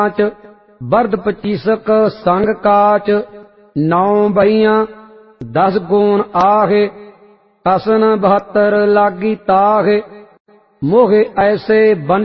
board पचीसक संग काच 9 बहियां 10 गुण आहे कसन 72 लागी ताहे मोहे ऐसे बन